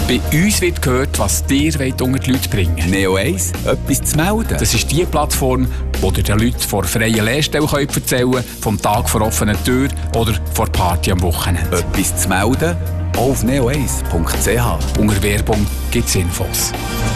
Bei uns wird gehört, was ihr unter die Leute bringen wollt. Neo 1, etwas zu melden. Das ist die Plattform, wo ihr den Leuten vor freien Lehrstellen erzählen könnt, vom Tag vor offener Tür oder vor Party am Wochenende. Etwas zu melden? Auf neo1.ch. Unter Werbung gibt es Infos.